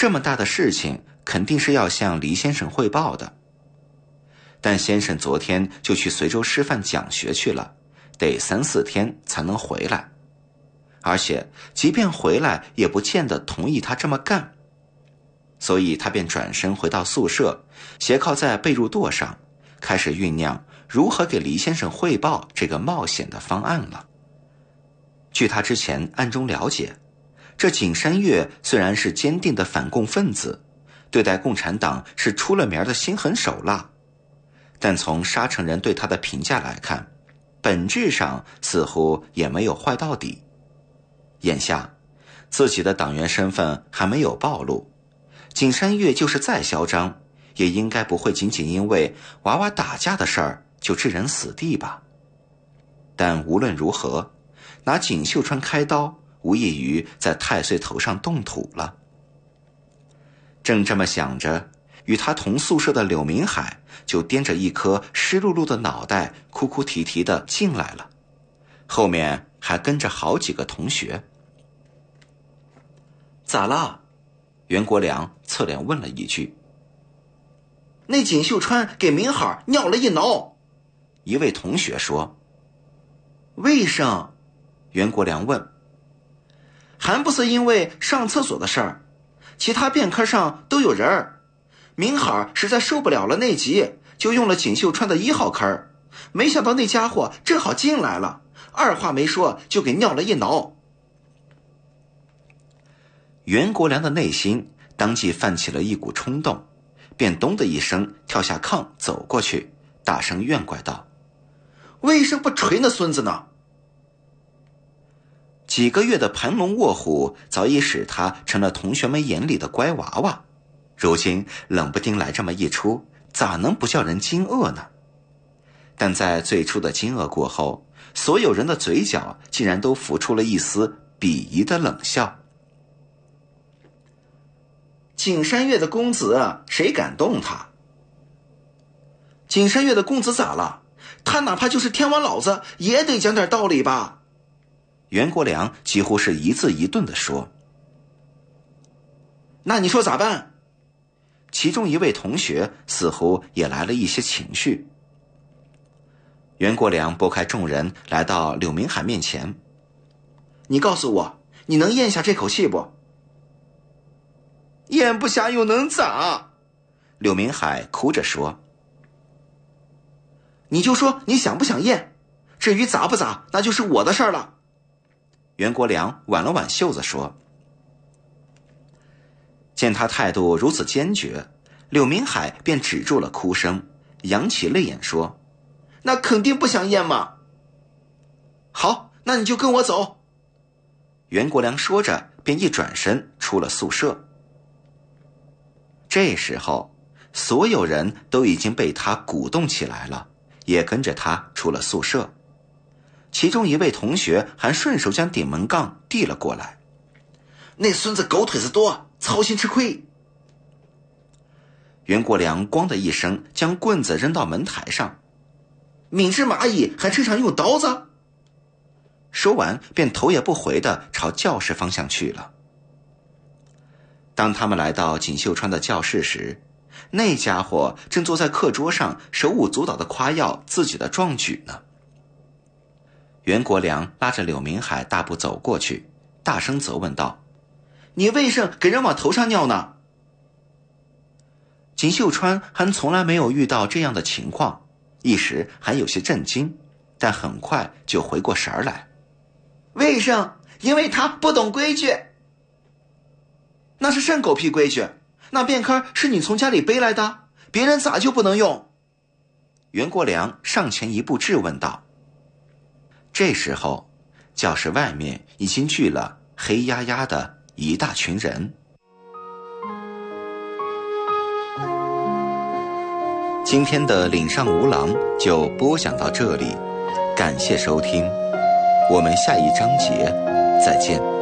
这么大的事情肯定是要向黎先生汇报的。但先生昨天就去随州师范讲学去了，得3、4天才能回来。而且即便回来也不见得同意他这么干。所以他便转身回到宿舍，斜靠在被褥垛上，开始酝酿如何给黎先生汇报这个冒险的方案了。据他之前暗中了解，这景山月虽然是坚定的反共分子，对待共产党是出了名的心狠手辣，但从沙城人对他的评价来看，本质上似乎也没有坏到底。眼下自己的党员身份还没有暴露，景山月就是再嚣张，也应该不会仅仅因为娃娃打架的事儿就置人死地吧。但无论如何，拿锦绣川开刀无异于在太岁头上动土了。正这么想着，与他同宿舍的柳明海就掂着一颗湿漉漉的脑袋哭哭啼啼地进来了，后面还跟着好几个同学。咋了？袁国良侧脸问了一句。 那锦绣川给明海尿了一挠。 一位同学说。 为什？ 袁国良问。 还不是因为上厕所的事儿，其他便科上都有人儿。明海实在受不了了内急，就用了锦绣川的1号坑儿，没想到那家伙正好进来了，二话没说就给尿了一挠。 袁国良的内心当即泛起了一股冲动，便咚的一声跳下炕走过去，大声怨怪道： 为什么不捶那孙子呢？ 几个月的盘龙卧虎早已使他成了同学们眼里的乖娃娃，如今冷不丁来这么一出，咋能不叫人惊愕呢？但在最初的惊愕过后，所有人的嘴角竟然都浮出了一丝鄙夷的冷笑。 景山月的公子谁敢动他？景山月的公子咋了？他哪怕就是天王老子也得讲点道理吧。 袁国良几乎是一字一顿地说。 那你说咋办？ 其中一位同学似乎也来了一些情绪。袁国良拨开众人来到柳明海面前。 你告诉我，你能咽下这口气不？咽不下又能咋？ 柳明海哭着说。 你就说你想不想咽，至于咋不咋，那就是我的事儿了。 袁国良挽了挽袖子说。见他态度如此坚决，柳明海便止住了哭声，扬起泪眼说： 那肯定不想咽嘛。好，那你就跟我走。 袁国良说着便一转身出了宿舍。这时候所有人都已经被他鼓动起来了，也跟着他出了宿舍。其中一位同学还顺手将顶门杠递了过来。 那孙子狗腿子多，操心吃亏。 袁国良咣的一声将棍子扔到门台上。 敏之蚂蚁还趁场用刀子？ 说完便头也不回地朝教室方向去了。当他们来到锦绣川的教室时，那家伙正坐在课桌上手舞足蹈地夸耀自己的壮举呢。袁国良拉着柳明海大步走过去，大声责问道： 你为什么给人往头上尿呢？ 锦绣川还从来没有遇到这样的情况，一时还有些震惊，但很快就回过神来。 为什么？因为他不懂规矩。那是甚狗屁规矩？那便坑是你从家里背来的，别人咋就不能用？ 袁国良上前一步质问道。这时候教室外面已经聚了黑压压的一大群人。今天的岭上无郎就播讲到这里，感谢收听，我们下一章节再见。